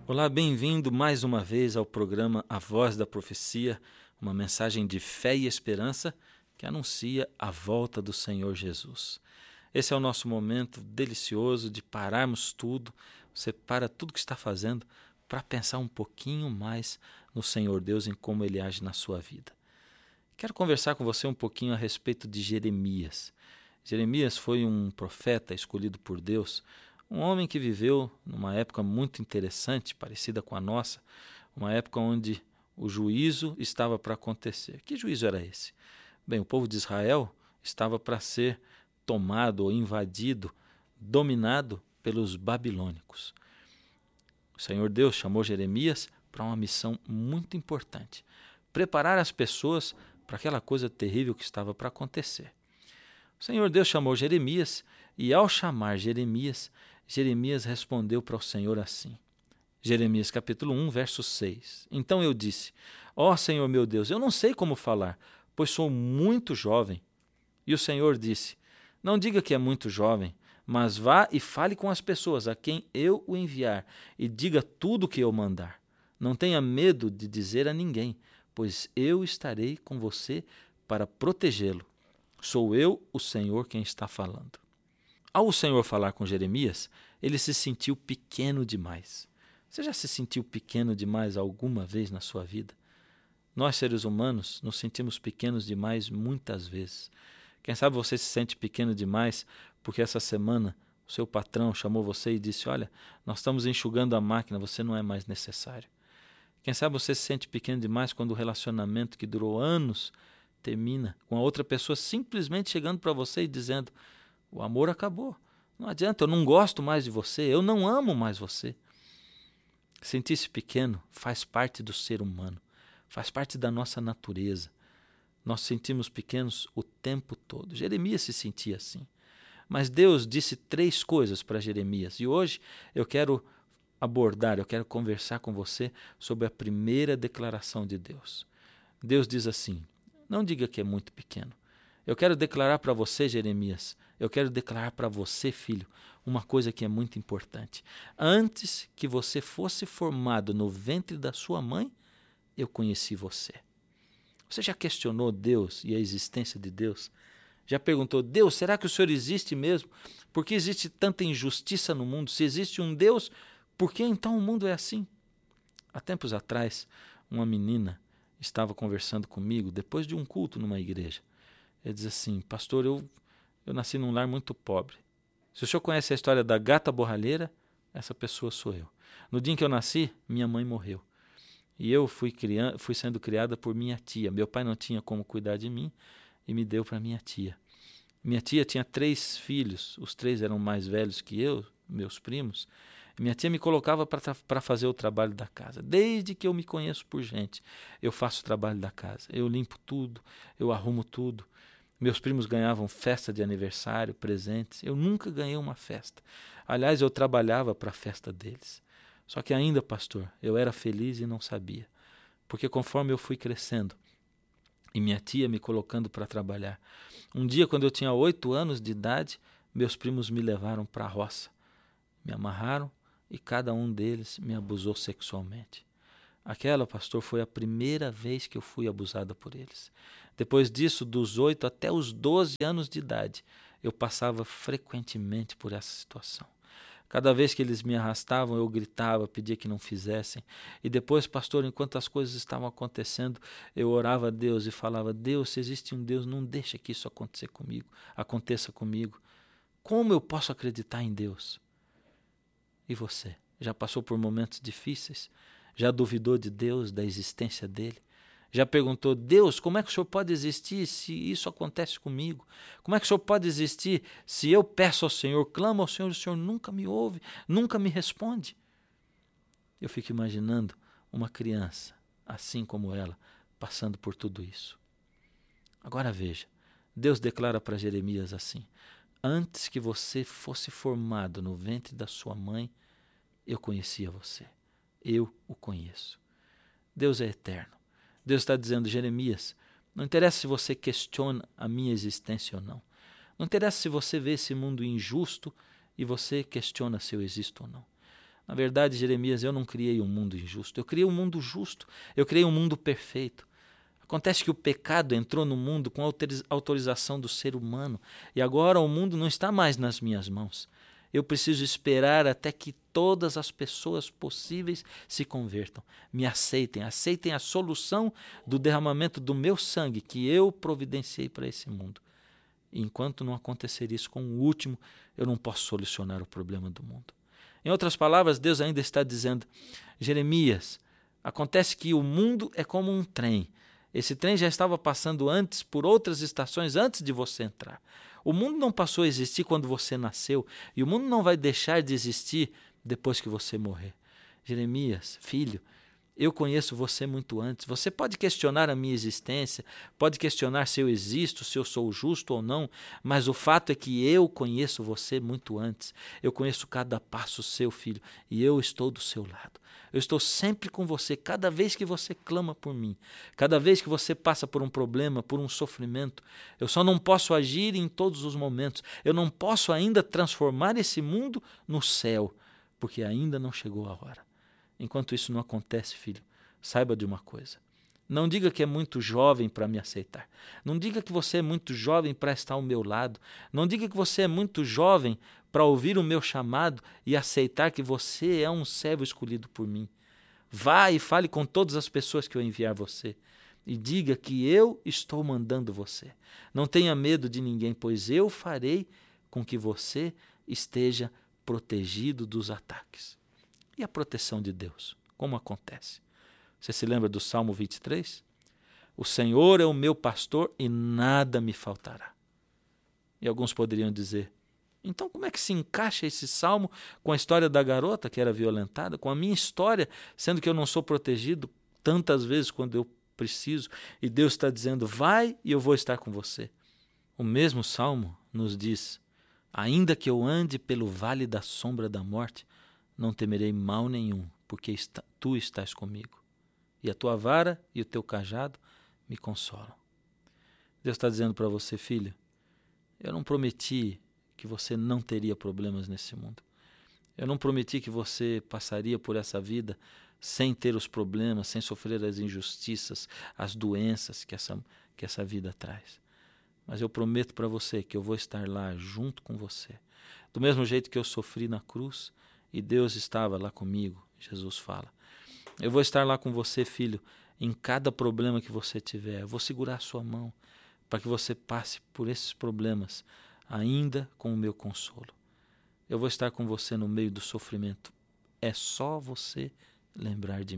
Olá, bem-vindo mais uma vez ao programa A Voz da Profecia, uma mensagem de fé e esperança que anuncia a volta do Senhor Jesus. Esse é o nosso momento delicioso de pararmos tudo, você para tudo que está fazendo para pensar um pouquinho mais no Senhor Deus, em como Ele age na sua vida. Quero conversar com você um pouquinho a respeito de Jeremias. Jeremias foi um profeta escolhido por Deus, um homem que viveu numa época muito interessante, parecida com a nossa, uma época onde o juízo estava para acontecer. Que juízo era esse? Bem, o povo de Israel estava para ser tomado ou invadido, dominado pelos babilônicos. O Senhor Deus chamou Jeremias para uma missão muito importante: preparar as pessoas para aquela coisa terrível que estava para acontecer. O Senhor Deus chamou Jeremias e, ao chamar Jeremias, Jeremias respondeu para o Senhor assim. Jeremias capítulo 1, verso 6. Então eu disse: Ó Senhor meu Deus, eu não sei como falar, pois sou muito jovem. E o Senhor disse: Não diga que é muito jovem, mas vá e fale com as pessoas a quem eu o enviar, e diga tudo o que eu mandar. Não tenha medo de dizer a ninguém, pois eu estarei com você para protegê-lo. Sou eu, o Senhor, quem está falando. Ao o Senhor falar com Jeremias, ele se sentiu pequeno demais. Você já se sentiu pequeno demais alguma vez na sua vida? Nós, seres humanos, nos sentimos pequenos demais muitas vezes. Quem sabe você se sente pequeno demais porque essa semana o seu patrão chamou você e disse: Olha, nós estamos enxugando a máquina, você não é mais necessário. Quem sabe você se sente pequeno demais quando o relacionamento que durou anos termina com a outra pessoa simplesmente chegando para você e dizendo: o amor acabou, não adianta, eu não gosto mais de você, eu não amo mais você. Sentir-se pequeno faz parte do ser humano, faz parte da nossa natureza. Nós sentimos pequenos o tempo todo. Jeremias se sentia assim. Mas Deus disse 3 coisas para Jeremias. E hoje eu quero conversar com você sobre a primeira declaração de Deus. Deus diz assim: não diga que é muito pequeno. Eu quero declarar para você, Jeremias, eu quero declarar para você, filho, uma coisa que é muito importante. Antes que você fosse formado no ventre da sua mãe, eu conheci você. Você já questionou Deus e a existência de Deus? Já perguntou: Deus, será que o Senhor existe mesmo? Por que existe tanta injustiça no mundo? Se existe um Deus, por que então o mundo é assim? Há tempos atrás, uma menina estava conversando comigo depois de um culto numa igreja. Ele diz assim: pastor, eu nasci num lar muito pobre. Se o senhor conhece a história da gata borralheira, essa pessoa sou eu. No dia em que eu nasci, minha mãe morreu. E eu fui sendo criada por minha tia. Meu pai não tinha como cuidar de mim e me deu para minha tia. Minha tia tinha 3 filhos, os 3 eram mais velhos que eu, meus primos. Minha tia me colocava para fazer o trabalho da casa. Desde que eu me conheço por gente, eu faço o trabalho da casa. Eu limpo tudo, eu arrumo tudo. Meus primos ganhavam festa de aniversário, presentes. Eu nunca ganhei uma festa. Aliás, eu trabalhava para a festa deles. Só que ainda, pastor, eu era feliz e não sabia. Porque conforme eu fui crescendo e minha tia me colocando para trabalhar, um dia, quando eu tinha 8 anos de idade, meus primos me levaram para a roça. Me amarraram e cada um deles me abusou sexualmente. Aquela, pastor, foi a primeira vez que eu fui abusada por eles. Depois disso, dos 8 até os 12 anos de idade, eu passava frequentemente por essa situação. Cada vez que eles me arrastavam, eu gritava, pedia que não fizessem. E depois, pastor, enquanto as coisas estavam acontecendo, eu orava a Deus e falava: Deus, se existe um Deus, não deixa que isso aconteça comigo. Como eu posso acreditar em Deus? E você? Já passou por momentos difíceis? Já duvidou de Deus, da existência dele? Já perguntou: Deus, como é que o Senhor pode existir se isso acontece comigo? Como é que o Senhor pode existir se eu peço ao Senhor, clamo ao Senhor, e o Senhor nunca me ouve, nunca me responde? Eu fico imaginando uma criança, assim como ela, passando por tudo isso. Agora veja, Deus declara para Jeremias assim: antes que você fosse formado no ventre da sua mãe, eu conhecia você. Eu o conheço. Deus é eterno. Deus está dizendo: Jeremias, não interessa se você questiona a minha existência ou não. Não interessa se você vê esse mundo injusto e você questiona se eu existo ou não. Na verdade, Jeremias, eu não criei um mundo injusto, eu criei um mundo justo, eu criei um mundo perfeito. Acontece que o pecado entrou no mundo com autorização do ser humano e agora o mundo não está mais nas minhas mãos. Eu preciso esperar até que todas as pessoas possíveis se convertam, me aceitem a solução do derramamento do meu sangue que eu providenciei para esse mundo. E enquanto não acontecer isso com o último, eu não posso solucionar o problema do mundo. Em outras palavras, Deus ainda está dizendo: Jeremias, acontece que o mundo é como um trem. Esse trem já estava passando antes por outras estações antes de você entrar. O mundo não passou a existir quando você nasceu e o mundo não vai deixar de existir depois que você morrer. Jeremias, filho, eu conheço você muito antes. Você pode questionar a minha existência, pode questionar se eu existo, se eu sou justo ou não, mas o fato é que eu conheço você muito antes. Eu conheço cada passo seu, filho, e eu estou do seu lado. Eu estou sempre com você, cada vez que você clama por mim, cada vez que você passa por um problema, por um sofrimento. Eu só não posso agir em todos os momentos. Eu não posso ainda transformar esse mundo no céu, porque ainda não chegou a hora. Enquanto isso não acontece, filho, saiba de uma coisa. Não diga que é muito jovem para me aceitar. Não diga que você é muito jovem para estar ao meu lado. Não diga que você é muito jovem para ouvir o meu chamado e aceitar que você é um servo escolhido por mim. Vá e fale com todas as pessoas que eu enviar você. E diga que eu estou mandando você. Não tenha medo de ninguém, pois eu farei com que você esteja protegido dos ataques. E a proteção de Deus? Como acontece? Você se lembra do Salmo 23? O Senhor é o meu pastor e nada me faltará. E alguns poderiam dizer, então como é que se encaixa esse salmo com a história da garota que era violentada, com a minha história, sendo que eu não sou protegido tantas vezes quando eu preciso, e Deus está dizendo, vai e eu vou estar com você. O mesmo salmo nos diz, ainda que eu ande pelo vale da sombra da morte, não temerei mal nenhum, porque tu estás comigo. E a tua vara e o teu cajado me consolam. Deus está dizendo para você, filho, eu não prometi que você não teria problemas nesse mundo. Eu não prometi que você passaria por essa vida sem ter os problemas, sem sofrer as injustiças, as doenças que essa vida traz. Mas eu prometo para você que eu vou estar lá junto com você. Do mesmo jeito que eu sofri na cruz, e Deus estava lá comigo, Jesus fala. Eu vou estar lá com você, filho, em cada problema que você tiver. Eu vou segurar a sua mão para que você passe por esses problemas, ainda com o meu consolo. Eu vou estar com você no meio do sofrimento. É só você lembrar de mim.